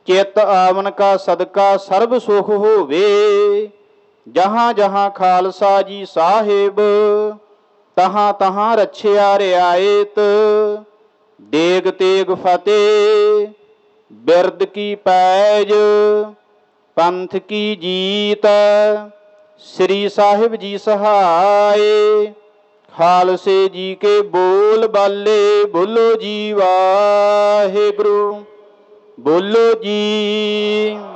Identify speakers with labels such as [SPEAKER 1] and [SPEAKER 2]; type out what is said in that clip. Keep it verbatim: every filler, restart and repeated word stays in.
[SPEAKER 1] चित आवन का सदका सर्ब सुख होवे। जहाँ जहाँ खालसा जी साहिब तहाँ तहाँ रछिया रियायत। देग तेग फतेह बिरद की पैज पंथ की जीत। श्री साहिब जी सहाय खालसे जी के बोल बाले। बोलो जी वाहिगुरु बोलो जी।